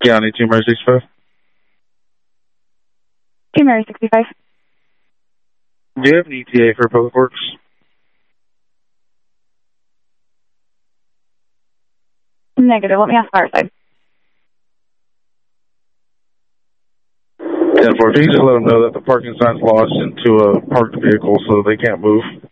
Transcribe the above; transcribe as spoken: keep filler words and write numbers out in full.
County, two Mary sixty-five. two Mary sixty-five. Do you have an E T A for Public Works? Negative. Let me ask Fireside. ten four, can you just let them know that the parking sign's lost into a parked vehicle so they can't move?